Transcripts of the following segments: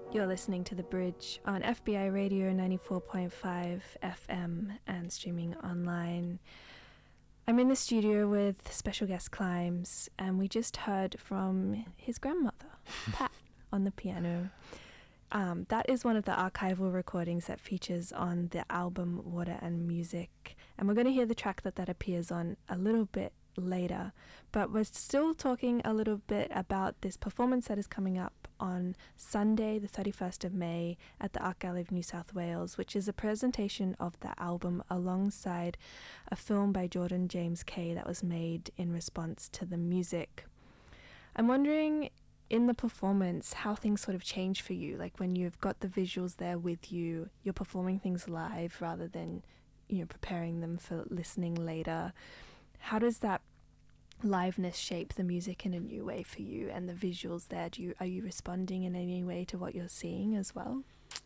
You're listening to The Bridge on FBI Radio 94.5 FM and streaming online. I'm in the studio with special guest Climbs, and we just heard from his grandmother, Pat, on the piano. That is one of the archival recordings that features on the album Water and Music, and we're going to hear the track that appears on a little bit later, but we're still talking a little bit about this performance that is coming up on Sunday the 31st of May at the Art Gallery of New South Wales, which is a presentation of the album alongside a film by Jordan James Kay that was made in response to the music. I'm wondering, in the performance, how things sort of change for you, like when you've got the visuals there with you, you're performing things live rather than, preparing them for listening later. How does that liveness shape the music in a new way for you, and the visuals there? Are you responding in any way to what you're seeing as well?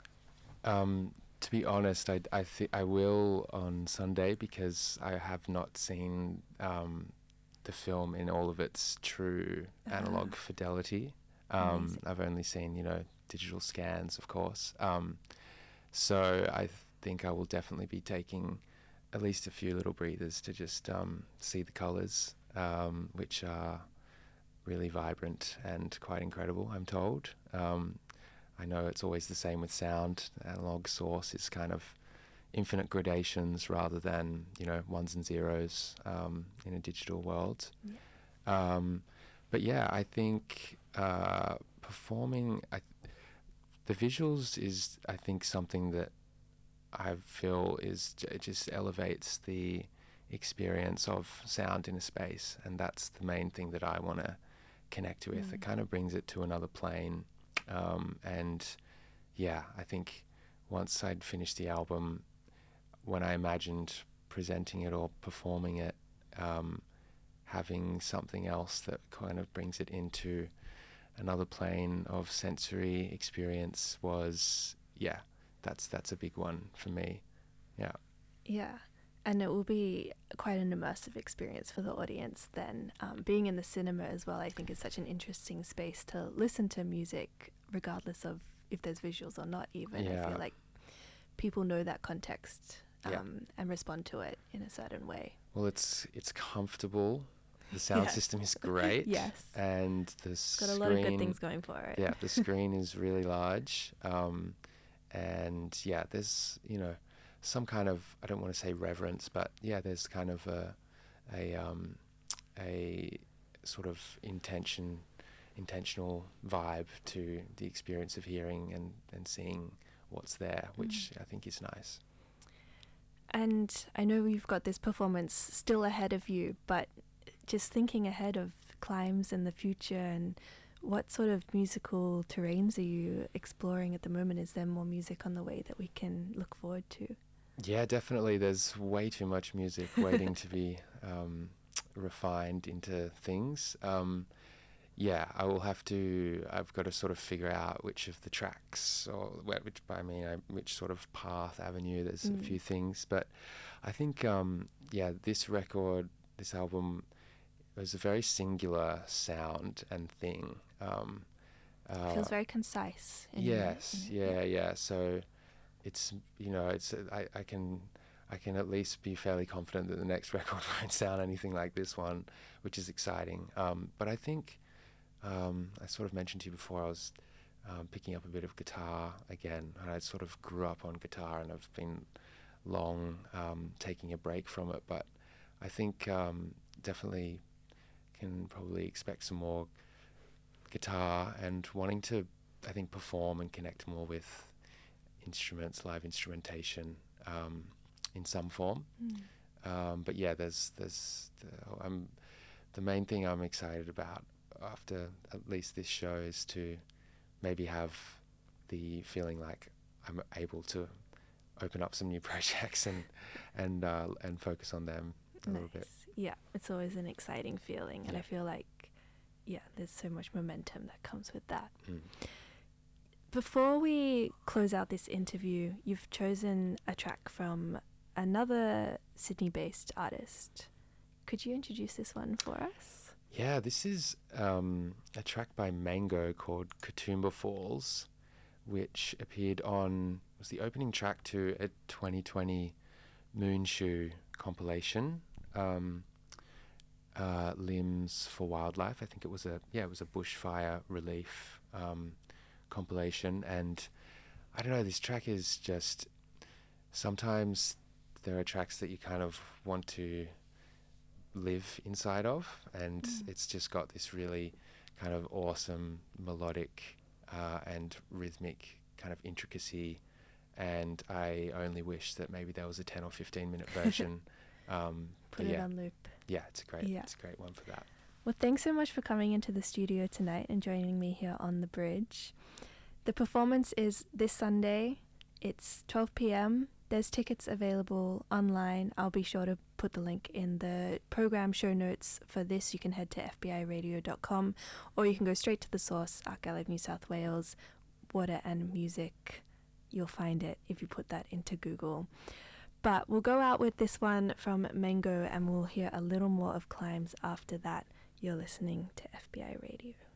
To be honest, I think I will on Sunday, because I have not seen the film in all of its true analog fidelity. I've only seen digital scans, of course. So I think I will definitely be taking at least a few little breathers to just see the colours, which are really vibrant and quite incredible, I'm told. I know it's always the same with sound. The analog source is kind of infinite gradations rather than, ones and zeros in a digital world. Yeah. But yeah, I think performing, the visuals is, I think, something that I feel it just elevates the experience of sound in a space, and that's the main thing that I want to connect with. It kind of brings it to another plane, and yeah, I think once I'd finished the album, when I imagined presenting it or performing it, having something else that kind of brings it into another plane of sensory experience was, that's a big one for me. Yeah. And it will be quite an immersive experience for the audience then. Being in the cinema as well, I think, is such an interesting space to listen to music, regardless of if there's visuals or not even. I feel like people know that context and respond to it in a certain way. Well, it's comfortable. The sound system is great. Yes. And the screen... got a lot of good things going for it. Yeah, the screen is really large. And yeah, there's, some kind of, I don't want to say reverence, but there's kind of a sort of intentional vibe to the experience of hearing and seeing what's there, which I think is nice. And I know you've got this performance still ahead of you, but just thinking ahead of Climbs in the future, and what sort of musical terrains are you exploring at the moment? Is there more music on the way that we can look forward to? Yeah, definitely. There's way too much music waiting to be refined into things. I've got to sort of figure out which of the tracks, or which sort of path, avenue. There's a few things, but I think, this record, this album, was a very singular sound and thing. Feels very concise. Yes, yeah. So it's, I can at least be fairly confident that the next record won't sound anything like this one, which is exciting. But I think, I sort of mentioned to you before, I was picking up a bit of guitar again, and I sort of grew up on guitar, and I've been long taking a break from it, but I think definitely can probably expect some more guitar, and wanting to, I think, perform and connect more with instruments, live instrumentation in some form. But yeah, there's the main thing I'm excited about after at least this show is to maybe have the feeling like I'm able to open up some new projects and focus on them a little bit. Yeah, it's always an exciting feeling, and I feel like there's so much momentum that comes with that. Before we close out this interview, you've chosen a track from another Sydney-based artist. Could you introduce this one for us? Yeah, this is a track by Mango called Katoomba Falls, which appeared on, was the opening track to a 2020 Moonshoe compilation, Limbs for Wildlife. I think it was a bushfire relief compilation. And I don't know, this track is just, sometimes there are tracks that you kind of want to live inside of, and it's just got this really kind of awesome melodic and rhythmic kind of intricacy, and I only wish that maybe there was a 10 or 15 minute version. Put it on loop. Yeah, it's a great one for that. Well, thanks so much for coming into the studio tonight and joining me here on the bridge. The performance is this Sunday. It's 12 p.m. There's tickets available online. I'll be sure to put the link in the program show notes for this. You can head to fbiradio.com, or you can go straight to the source, Archive New South Wales, Water and Music. You'll find it if you put that into Google. But we'll go out with this one from Mango, and we'll hear a little more of Climbs after that. You're listening to FBI Radio.